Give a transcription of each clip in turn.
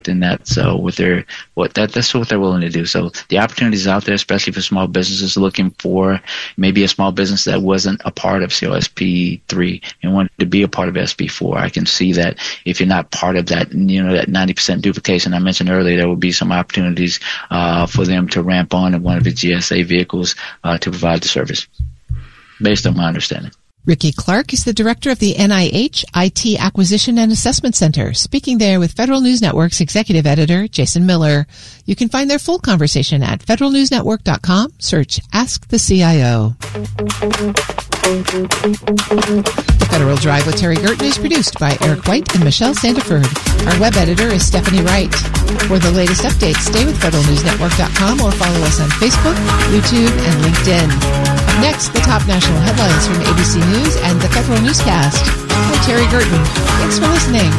in that. So that's what they're willing to do. So the opportunities out there, especially for small businesses looking for maybe a small business that wasn't a part of COSP3 and wanted to be a part of SB4. I can see that if you're not part of that, that 90% duplication I mentioned earlier, there will be some opportunities for them to ramp on in one of the GSA vehicles to provide the service, based on my understanding. Ricky Clark is the director of the NIH IT Acquisition and Assessment Center, speaking there with Federal News Network's executive editor, Jason Miller. You can find their full conversation at federalnewsnetwork.com. Search Ask the CIO. The Federal Drive with Terry Gerton is produced by Eric White and Michelle Sandiford. Our web editor is Stephanie Wright. For the latest updates, stay with federalnewsnetwork.com or follow us on Facebook, YouTube, and LinkedIn. Up next, the top national headlines from ABC News and the Federal Newscast. I'm Terry Gerton. Thanks for listening.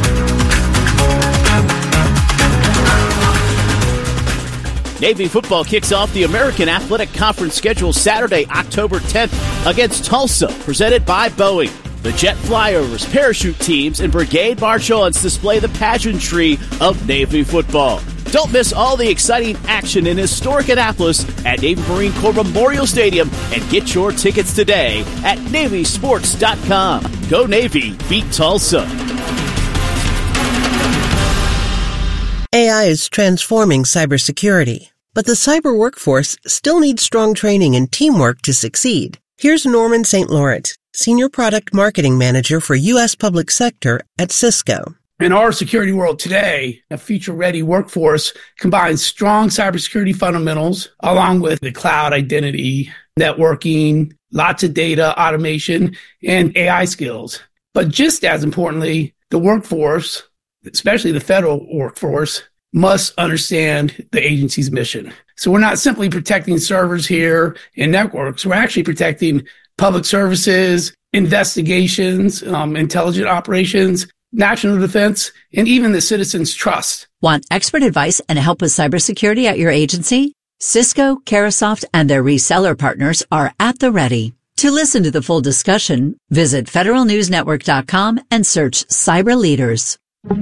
Navy football kicks off the American Athletic Conference schedule Saturday, October 10th against Tulsa, presented by Boeing. The Jet Flyers, parachute teams, and brigade march-ons display the pageantry of Navy football. Don't miss all the exciting action in historic Annapolis at Navy Marine Corps Memorial Stadium and get your tickets today at NavySports.com. Go Navy, beat Tulsa. AI is transforming cybersecurity, but the cyber workforce still needs strong training and teamwork to succeed. Here's Norman St. Laurent, Senior Product Marketing Manager for U.S. Public Sector at Cisco. In our security world today, a future-ready workforce combines strong cybersecurity fundamentals along with the cloud identity, networking, lots of data, automation, and AI skills. But just as importantly, the workforce, especially the federal workforce, must understand the agency's mission. So we're not simply protecting servers here and networks. We're actually protecting public services, investigations, intelligent operations, national defense, and even the citizens' trust. Want expert advice and help with cybersecurity at your agency? Cisco, Carahsoft, and their reseller partners are at the ready. To listen to the full discussion, visit federalnewsnetwork.com and search Cyber Leaders.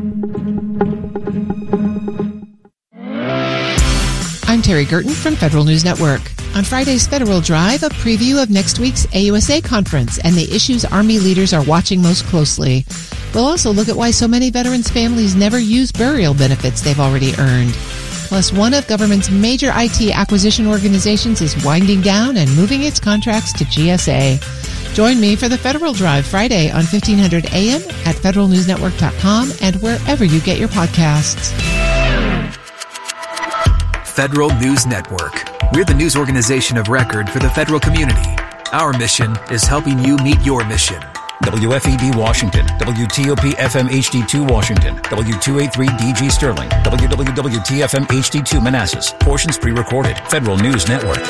I'm Terry Gerton from Federal News Network. On Friday's Federal Drive, a preview of next week's AUSA conference and the issues Army leaders are watching most closely. We'll also look at why so many veterans' families never use burial benefits they've already earned. Plus, one of government's major IT acquisition organizations is winding down and moving its contracts to GSA. Join me for the Federal Drive Friday on 1500 AM at federalnewsnetwork.com and wherever you get your podcasts. Federal News Network. We're the news organization of record for the federal community. Our mission is helping you meet your mission. WFED Washington, WTOP FM HD2 Washington, W283 DG Sterling, WWWTFM HD2 Manassas. Portions pre-recorded. Federal News Network.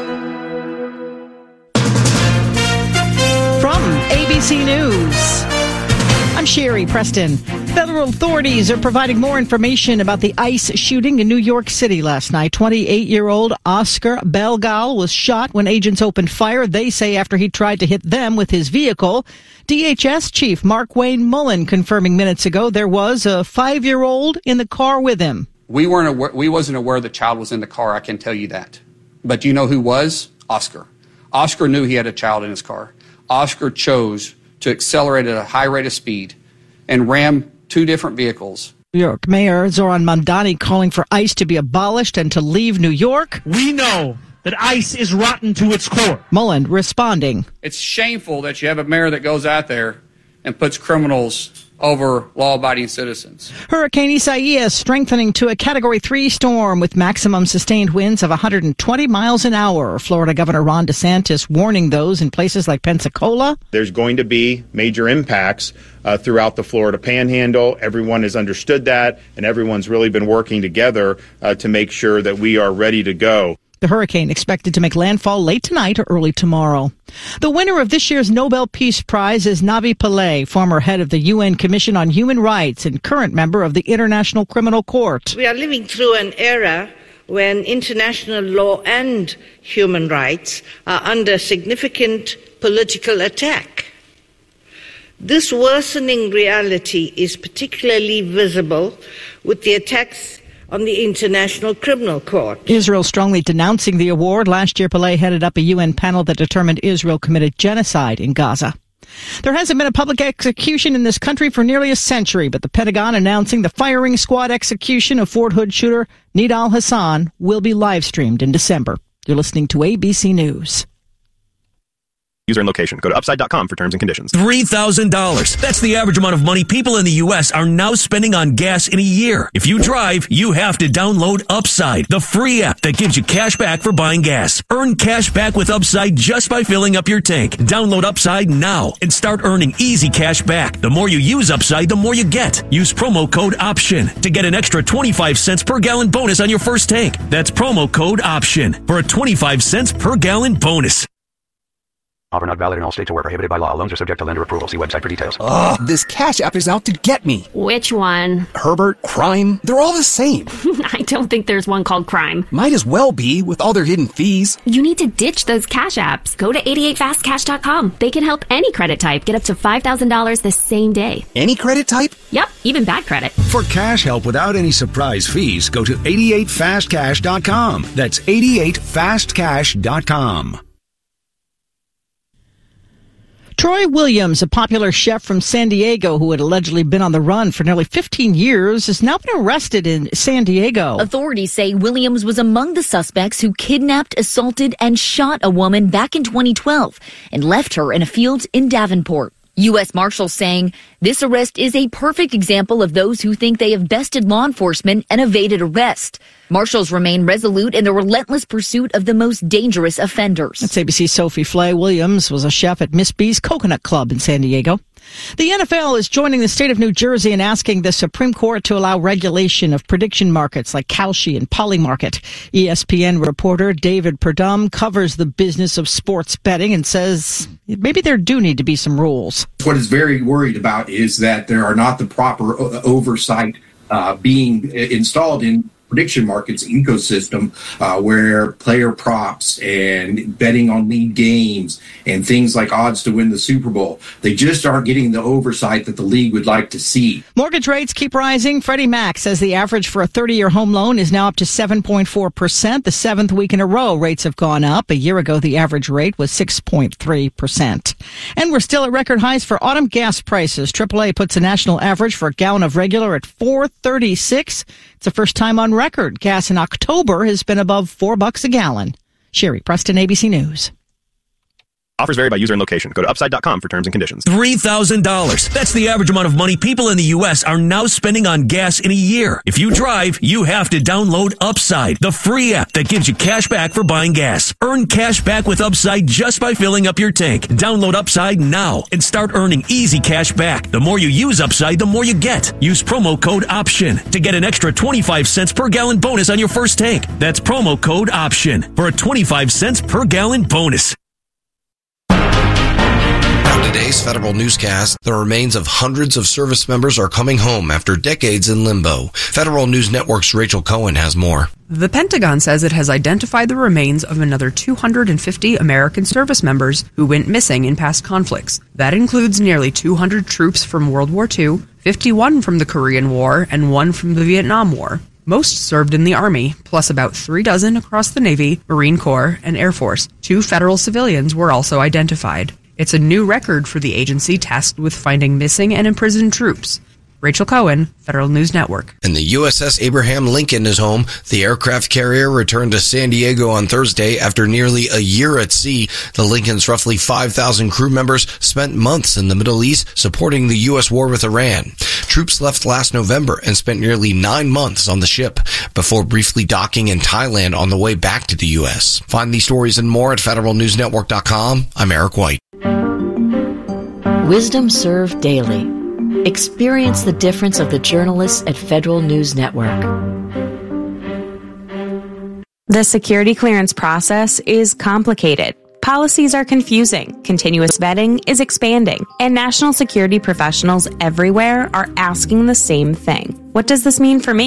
From ABC News, I'm Sherry Preston. Federal authorities are providing more information about the ICE shooting in New York City last night. 28-year-old Oscar Belgal was shot when agents opened fire, they say, after he tried to hit them with his vehicle. DHS Chief Mark Wayne Mullen confirming minutes ago there was a 5-year-old in the car with him. We wasn't aware the child was in the car, I can tell you that. But do you know who was? Oscar. Oscar knew he had a child in his car. Oscar chose to accelerate at a high rate of speed and ram 2 different vehicles. New York Mayor Zoran Mamdani calling for ICE to be abolished and to leave New York. We know that ICE is rotten to its core. Mullen responding. It's shameful that you have a mayor that goes out there and puts criminals over law-abiding citizens. Hurricane Isaias strengthening to a Category 3 storm with maximum sustained winds of 120 miles an hour. Florida Governor Ron DeSantis warning those in places like Pensacola. There's going to be major impacts throughout the Florida Panhandle. Everyone has understood that, and everyone's really been working together to make sure that we are ready to go. The hurricane expected to make landfall late tonight or early tomorrow. The winner of this year's Nobel Peace Prize is Navi Pillay, former head of the UN Commission on Human Rights and current member of the International Criminal Court. We are living through an era when international law and human rights are under significant political attack. This worsening reality is particularly visible with the attacks on the International Criminal Court. Israel strongly denouncing the award. Last year, Pillay headed up a UN panel that determined Israel committed genocide in Gaza. There hasn't been a public execution in this country for nearly a century, but the Pentagon announcing the firing squad execution of Fort Hood shooter Nidal Hassan will be live-streamed in December. You're listening to ABC News. User and location. Go to upside.com for terms and conditions. $3,000. That's the average amount of money people in the U.S. are now spending on gas in a year. If you drive, you have to download Upside, the free app that gives you cash back for buying gas. Earn cash back with Upside just by filling up your tank. Download Upside now and start earning easy cash back. The more you use Upside, the more you get. Use promo code OPTION to get an extra 25 cents per gallon bonus on your first tank. That's promo code OPTION for a 25 cents per gallon bonus. Offer not valid in all states or where prohibited by law. Loans are subject to lender approval. See website for details. Ugh, this Cash App is out to get me. Which one? Herbert, Crime, they're all the same. I don't think there's one called Crime. Might as well be, with all their hidden fees. You need to ditch those Cash Apps. Go to 88fastcash.com. They can help any credit type get up to $5,000 the same day. Any credit type? Yep, even bad credit. For cash help without any surprise fees, go to 88fastcash.com. That's 88fastcash.com. Troy Williams, a popular chef from San Diego who had allegedly been on the run for nearly 15 years, has now been arrested in San Diego. Authorities say Williams was among the suspects who kidnapped, assaulted, and shot a woman back in 2012 and left her in a field in Davenport. U.S. Marshals saying this arrest is a perfect example of those who think they have bested law enforcement and evaded arrest. Marshals remain resolute in the relentless pursuit of the most dangerous offenders. That's ABC's Sophie Flay. Williams was a chef at Miss B's Coconut Club in San Diego. The NFL is joining the state of New Jersey in asking the Supreme Court to allow regulation of prediction markets like Kalshi and Polymarket. ESPN reporter David Perdum covers the business of sports betting and says maybe there do need to be some rules. What is very worried about is that there are not the proper oversight being installed in prediction markets ecosystem where player props and betting on lead games and things like odds to win the Super Bowl, they just aren't getting the oversight that the league would like to see. Mortgage rates keep rising. Freddie Mac says the average for a 30-year home loan is now up to 7.4%. The seventh week in a row, rates have gone up. A year ago, the average rate was 6.3%. And we're still at record highs for autumn gas prices. AAA puts a national average for a gallon of regular at $4.36. It's the first time on record. Gas in October has been above $4 a gallon. Sherry Preston, ABC News. Offers vary by user and location. Go to upside.com for terms and conditions. $3,000. That's the average amount of money people in the U.S. are now spending on gas in a year. If you drive, you have to download Upside, the free app that gives you cash back for buying gas. Earn cash back with Upside just by filling up your tank. Download Upside now and start earning easy cash back. The more you use Upside, the more you get. Use promo code OPTION to get an extra 25 cents per gallon bonus on your first tank. That's promo code OPTION for a 25 cents per gallon bonus. On today's Federal Newscast, the remains of hundreds of service members are coming home after decades in limbo. Federal News Network's Rachel Cohen has more. The Pentagon says it has identified the remains of another 250 American service members who went missing in past conflicts. That includes nearly 200 troops from World War II, 51 from the Korean War, and 1 from the Vietnam War. Most served in the Army, plus about 3 dozen across the Navy, Marine Corps, and Air Force. 2 federal civilians were also identified. It's a new record for the agency tasked with finding missing and imprisoned troops. Rachel Cohen, Federal News Network. And the USS Abraham Lincoln is home. The aircraft carrier returned to San Diego on Thursday after nearly a year at sea. The Lincoln's roughly 5,000 crew members spent months in the Middle East supporting the U.S. war with Iran. Troops left last November and spent nearly 9 months on the ship before briefly docking in Thailand on the way back to the U.S. Find these stories and more at federalnewsnetwork.com. I'm Eric White. Wisdom served daily. Experience the difference of the journalists at Federal News Network. The security clearance process is complicated. Policies are confusing, continuous vetting is expanding, and national security professionals everywhere are asking the same thing. What does this mean for me?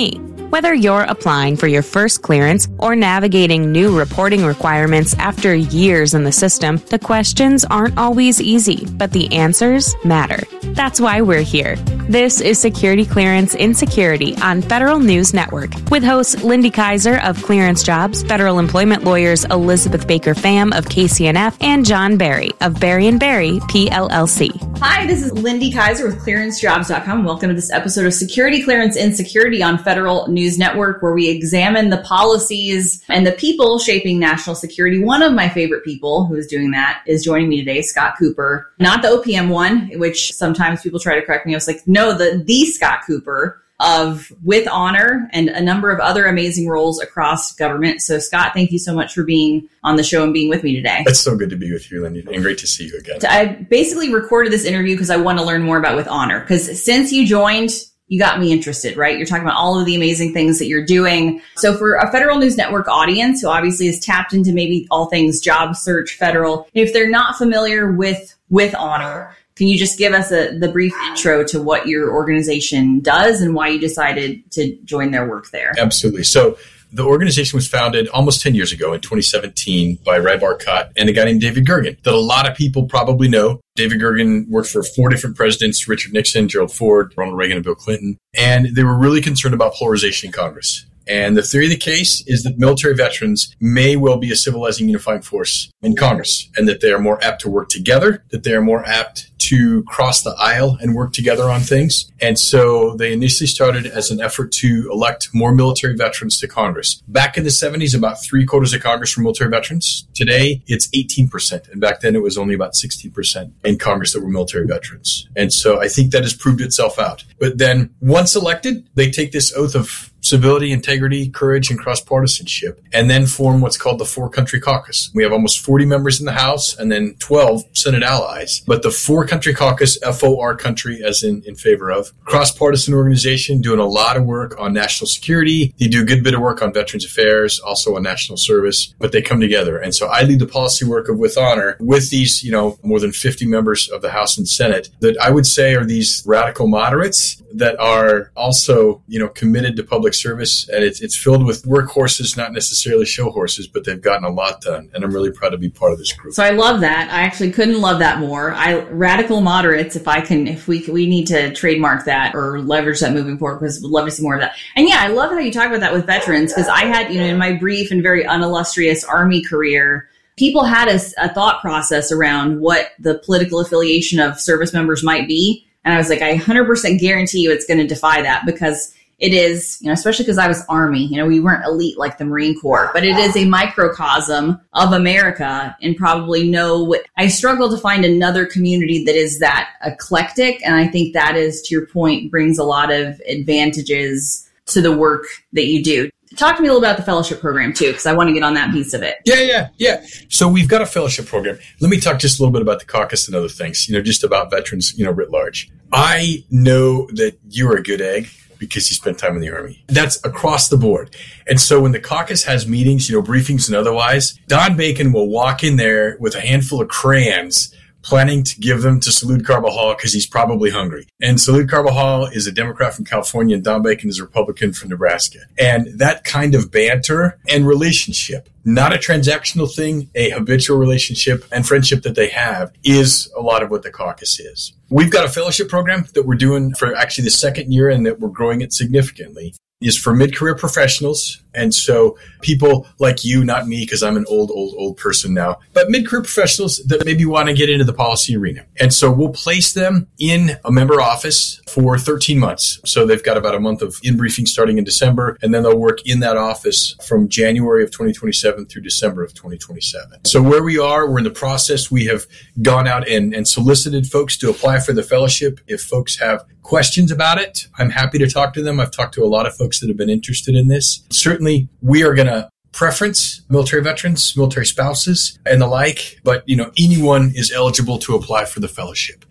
Whether you're applying for your first clearance or navigating new reporting requirements after years in the system, the questions aren't always easy, but the answers matter. That's why we're here. This is Security Clearance in Security on Federal News Network with hosts Lindy Kaiser of Clearance Jobs, federal employment lawyers Elizabeth Baker Pham of KCNF, and John Barry of Barry & Barry, PLLC. Hi, this is Lindy Kaiser with ClearanceJobs.com. Welcome to this episode of Security Clearance in Security on Federal News Network, where we examine the policies and the people shaping national security. One of my favorite people who is doing that is joining me today, Scott Cooper. Not the OPM one, which sometimes people try to correct me. I was like, no, the Scott Cooper of With Honor and a number of other amazing roles across government. So, Scott, thank you so much for being on the show and being with me today. It's so good to be with you, Lindy, and great to see you again. I basically recorded this interview because I want to learn more about With Honor, because since you joined, you got me interested, right? You're talking about all of the amazing things that you're doing. So for a Federal News Network audience who obviously is tapped into maybe all things job search, federal, if they're not familiar with Honor, can you just give us the brief intro to what your organization does and why you decided to join their work there? Absolutely. So the organization was founded almost 10 years ago in 2017 by Ray Barkat and a guy named David Gergen that a lot of people probably know. David Gergen worked for 4 different presidents, Richard Nixon, Gerald Ford, Ronald Reagan, and Bill Clinton. And they were really concerned about polarization in Congress. And the theory of the case is that military veterans may well be a civilizing unifying force in Congress, and that they are more apt to work together, that they are more apt to cross the aisle and work together on things. And so they initially started as an effort to elect more military veterans to Congress. Back in the 70s, about 3/4 of Congress were military veterans. Today, it's 18%. And back then, it was only about 16% in Congress that were military veterans. And so I think that has proved itself out. But then once elected, they take this oath of civility, integrity, courage, and cross-partisanship, and then form what's called the 4-Country Caucus. We have almost 40 members in the House and then 12 Senate allies. But the 4-Country Caucus, FOR country, as in favor of, cross-partisan organization doing a lot of work on national security. They do a good bit of work on Veterans Affairs, also on national service, but they come together. And so I lead the policy work of With Honor with these, more than 50 members of the House and Senate that I would say are these radical moderates that are also, committed to public service. And it's filled with workhorses, not necessarily show horses, but they've gotten a lot done. And I'm really proud to be part of this group. So I love that. I actually couldn't love that more. Radical moderates, if we need to trademark that or leverage that moving forward, because we'd love to see more of that. And yeah, I love how you talk about that with veterans, because I had, in my brief and very unillustrious Army career, people had a thought process around what the political affiliation of service members might be. And I was like, I 100% guarantee you it's going to defy that, because it is, especially because I was Army, we weren't elite like the Marine Corps, but it is a microcosm of America, and probably I struggle to find another community that is that eclectic. And I think that is, to your point, brings a lot of advantages to the work that you do. Talk to me a little about the fellowship program too, because I want to get on that piece of it. Yeah. So we've got a fellowship program. Let me talk just a little bit about the caucus and other things, just about veterans, writ large. I know that you're a good egg because you spent time in the Army. That's across the board. And so when the caucus has meetings, briefings and otherwise, Don Bacon will walk in there with a handful of crayons planning to give them to Salud Carbajal because he's probably hungry. And Salud Carbajal is a Democrat from California, and Don Bacon is a Republican from Nebraska. And that kind of banter and relationship, not a transactional thing, a habitual relationship and friendship that they have, is a lot of what the caucus is. We've got a fellowship program that we're doing for actually the second year, and that we're growing it significantly. Is for mid-career professionals. And so people like you, not me, because I'm an old person now, but mid-career professionals that maybe want to get into the policy arena. And so we'll place them in a member office for 13 months. So they've got about a month of in-briefing starting in December, and then they'll work in that office from January of 2027 through December of 2027. So where we are, we're in the process. We have gone out and solicited folks to apply for the fellowship. If folks have questions about it, I'm happy to talk to them. I've talked to a lot of folks that have been interested in this. Certainly, we are going to preference military veterans, military spouses, and the like, but anyone is eligible to apply for the fellowship.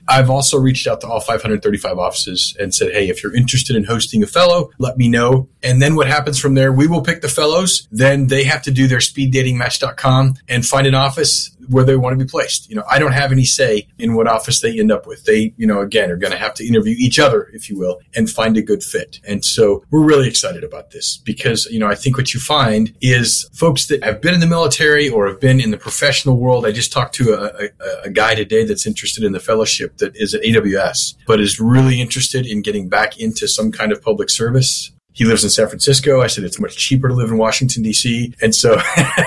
I've also reached out to all 535 offices and said, hey, if you're interested in hosting a fellow, let me know. And then what happens from there, we will pick the fellows. Then they have to do their speeddatingmatch.com and find an office where they want to be placed. I don't have any say in what office they end up with. They, again, are going to have to interview each other, if you will, and find a good fit. And so we're really excited about this because, I think what you find is folks that have been in the military or have been in the professional world. I just talked to a guy today that's interested in the fellowship that is at AWS, but is really interested in getting back into some kind of public service. He lives in San Francisco. I said it's much cheaper to live in Washington, D.C. And so,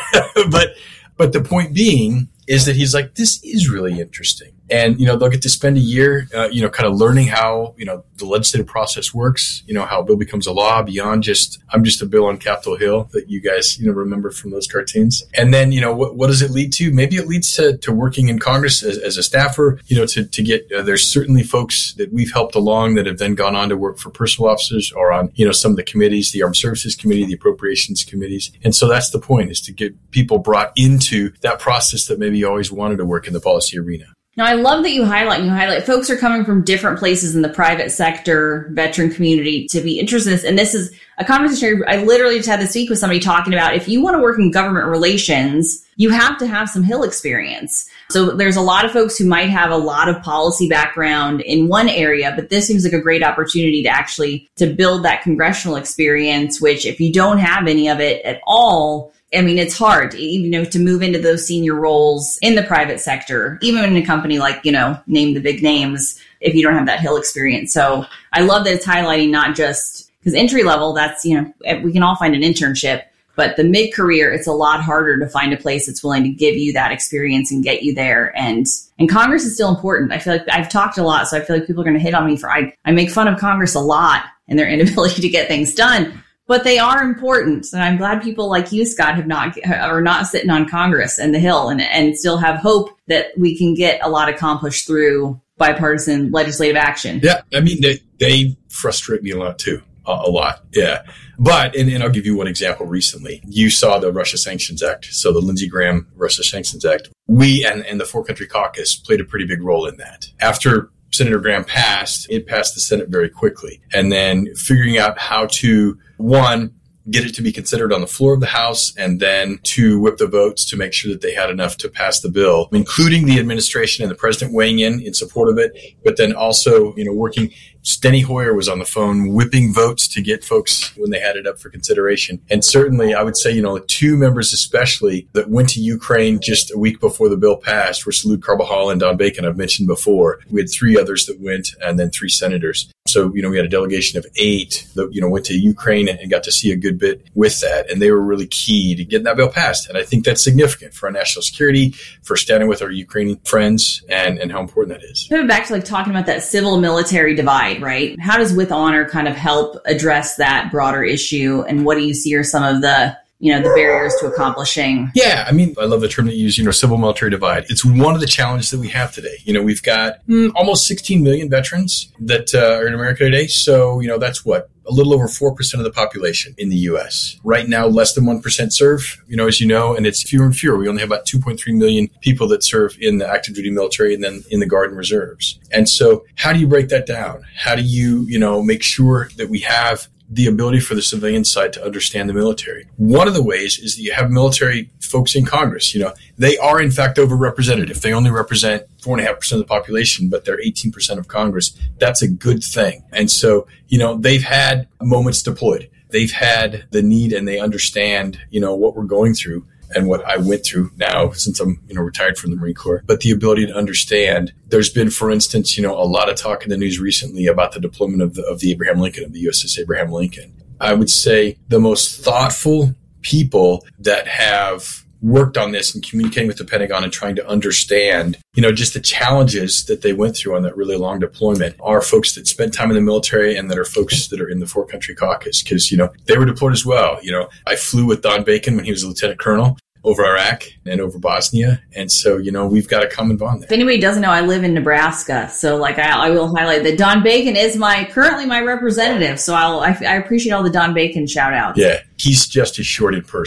but the point being is that he's like, this is really interesting. And, they'll get to spend a year, kind of learning how, the legislative process works, how a bill becomes a law beyond just, I'm just a bill on Capitol Hill that you guys, remember from those cartoons. And then, what does it lead to? Maybe it leads to working in Congress as a staffer, to get, there's certainly folks that we've helped along that have then gone on to work for personal officers or on, some of the committees, the Armed Services Committee, the Appropriations Committees. And so that's the point, is to get people brought into that process that maybe you always wanted to work in the policy arena. Now, I love that you highlight folks are coming from different places in the private sector, veteran community to be interested in this. And this is a conversation I literally just had this week with somebody talking about, if you want to work in government relations, you have to have some Hill experience. So there's a lot of folks who might have a lot of policy background in one area, but this seems like a great opportunity to build that congressional experience, which if you don't have any of it at all, it's hard, to move into those senior roles in the private sector, even in a company like, name the big names, if you don't have that Hill experience. So I love that it's highlighting not just because entry level, that's, we can all find an internship, but the mid-career, it's a lot harder to find a place that's willing to give you that experience and get you there. And Congress is still important. I feel like I've talked a lot, so I feel like people are going to hit on me I make fun of Congress a lot and their inability to get things done. But they are important, and I'm glad people like you, Scott, are not sitting on Congress and the Hill, and still have hope that we can get a lot accomplished through bipartisan legislative action. Yeah, they frustrate me a lot too, a lot. Yeah, but and I'll give you one example. Recently, you saw the Russia Sanctions Act, so the Lindsey Graham Russia Sanctions Act. We and the Four Country Caucus played a pretty big role in that. After Senator Graham passed the Senate very quickly. And then figuring out how to, one, get it to be considered on the floor of the House, and then to whip the votes to make sure that they had enough to pass the bill, including the administration and the president weighing in support of it, but then also, working. Steny Hoyer was on the phone whipping votes to get folks when they had it up for consideration. And certainly I would say, two members especially that went to Ukraine just a week before the bill passed were Salud Carbajal and Don Bacon, I've mentioned before. We had 3 others that went, and then 3 senators. So, we had a delegation of 8 that, went to Ukraine and got to see a good bit with that. And they were really key to getting that bill passed. And I think that's significant for our national security, for standing with our Ukrainian friends, and how important that is. Moving back to talking about that civil military divide, right? How does With Honor kind of help address that broader issue? And what do you see are some of the the barriers to accomplishing? Yeah, I love the term that you use, civil military divide. It's one of the challenges that we have today. We've got almost 16 million veterans that are in America today. So, that's what? A little over 4% of the population in the U.S. Right now, less than 1% serve, as you know, and it's fewer and fewer. We only have about 2.3 million people that serve in the active duty military and then in the Guard and Reserves. And so how do you break that down? How do you, make sure that we have the ability for the civilian side to understand the military? One of the ways is that you have military folks in Congress. They are in fact overrepresented. If they only represent 4.5% of the population, but they're 18% of Congress, that's a good thing. And so, they've had moments deployed. They've had the need, and they understand, what we're going through and what I went through now since I'm, retired from the Marine Corps. But the ability to understand, there's been, for instance, a lot of talk in the news recently about the deployment of the Abraham Lincoln, of the USS Abraham Lincoln. I would say the most thoughtful people that have worked on this and communicating with the Pentagon and trying to understand, just the challenges that they went through on that really long deployment are folks that spent time in the military and that are folks that are in the Four Country Caucus, because, they were deployed as well. I flew with Don Bacon when he was a lieutenant colonel over Iraq and over Bosnia. And so, we've got a common bond there. If anybody doesn't know, I live in Nebraska. So I will highlight that Don Bacon is currently my representative. So I appreciate all the Don Bacon shout outs. Yeah. He's just as short in person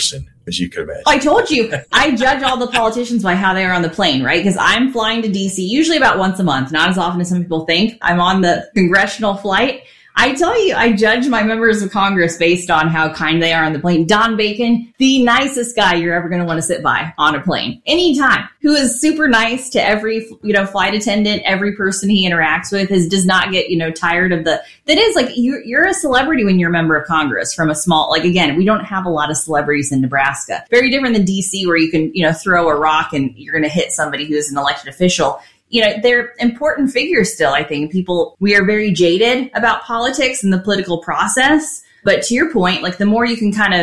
as you could imagine. I told you, I judge all the politicians by how they are on the plane, right? Because I'm flying to D.C. usually about once a month, not as often as some people think. I'm on the congressional flight. I tell you, I judge my members of Congress based on how kind they are on the plane. Don Bacon, the nicest guy you're ever going to want to sit by on a plane, anytime, who is super nice to every, flight attendant, every person he interacts with, does not get, tired of that is like, you're a celebrity when you're a member of Congress from a small, again, we don't have a lot of celebrities in Nebraska. Very different than DC where you can, throw a rock and you're going to hit somebody who is an elected official. They're important figures still, I think. We are very jaded about politics and the political process. But to your point, the more you can kind of